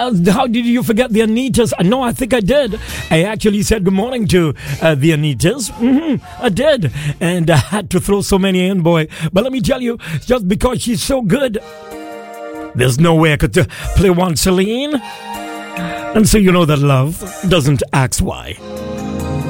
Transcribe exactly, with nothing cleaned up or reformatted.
Uh, how did you forget the Anitas? Uh, no, I think I did. I actually said good morning to uh, the Anitas. Mm-hmm, I did. And I had to throw so many in, boy. But let me tell you, just because she's so good, there's no way I could uh, play one Celine. And so you know that love doesn't ask why.